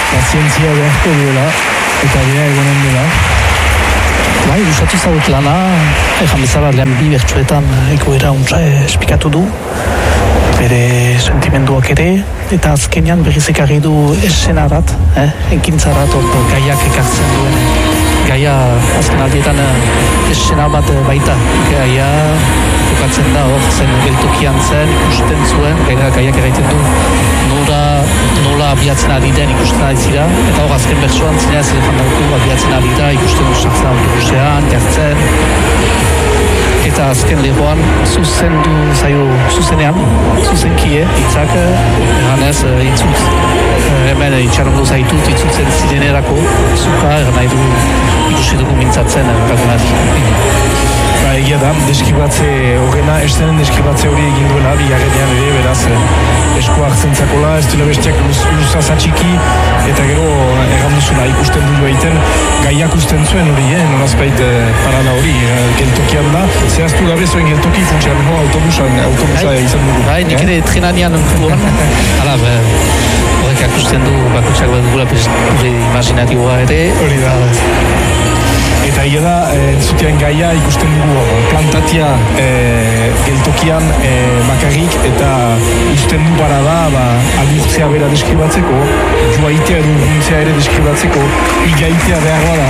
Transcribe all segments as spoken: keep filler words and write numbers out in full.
pazientzia beharko duela, eta bera egonen dela. Bai, gustatu zaut lana, ejan bezala lehen bi bertsuetan egoera untsa esplikatu du, bere sentimenduak ere, eta azkenean berriz ekarri du esena bat, eh? Enkintzarat, orto gaiak ekartzen duen. Gaia azken aldietan esena bat baita, gaia jokatzen da hor zen geltokian zen, ikusten zuen, gaia, gaiak eraiten du nola, nola abiatzen ari den ikusten ari zira, eta hor azken bertsuan zina ez elefan dauku abiatzen ari da, ikusten du sartzen autobusean, jartzen, eta azken lehoan zuzendu zaio zuzenean, zuzenkie, itzak, eranez, itzut, hemen itxarongo zaitut, itzutzen zirenerako, zuka, eran nahi du ikusi dugu mintzatzen, gagunari. Ba, egia da, deskibatze horrena, estenen deskibatze hori egin duela, bigarrenean ere, beraz, esku hartzen zakola, ez dira bestiak luzaz atxiki, eta gero, erran duzula, ikusten du egiten, gaiak usten zuen hori, eh, nolazpait parada hori, geltokian da, zehaztu gabe zuen geltoki funtsian, no, autobusan, autobusa izan dugu. Bai, nik ere trenanean buruan, hala, horrek akusten du, bakutsak bat dugula, gure imaginatioa ere. Hori da. Eta egia da, entzutean gaia ikusten dugu plantatia e, geltokian e, bakarrik eta usten du parada ba, agurtzea bera deskribatzeko, joaitea edo urguntzea ere deskribatzeko, igaitea behar bada.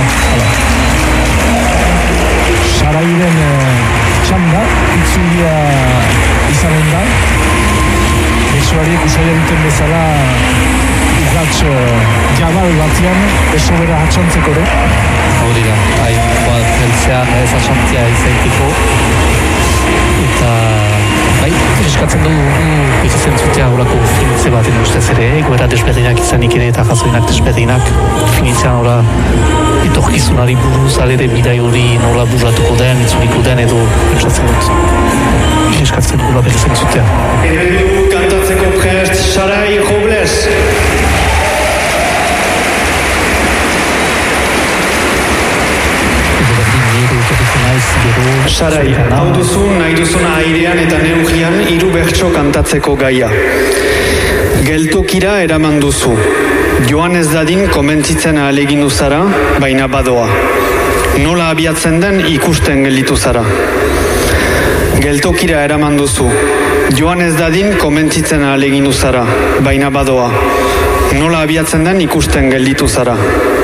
Sarairen e, txanda, itzulia izanen da, besoariek usaila duten bezala urratx jabal batian, eso bera hatxantzeko ere. Hori da, hain bat heltzean ez asantzia izaitiko, eta bai, eskatzen dugu bizitzen zutea horako finitze baten ustez ere, egoera desberdinak izanik ere eta jazoinak desberdinak, finitzean hori etorkizunari buruz, alere bidai hori nola burratuko den, itzuliko den edo pentsatzen dut. Eskatzen dugu bizitzen zutea. Hemen dugu kantatzeko prest, Sarai Robles. Sarai, hau duzu nahi duzuna airean eta neurrian hiru bertso kantatzeko gaia. Geltokira eraman duzu. Joan ez dadin komentzitzen ahalegindu zara, baina badoa. Nola abiatzen den ikusten gelditu zara. Geltokira eraman duzu. Joan ez dadin komentzitzen ahalegindu zara, baina badoa. Nola abiatzen den ikusten gelditu zara.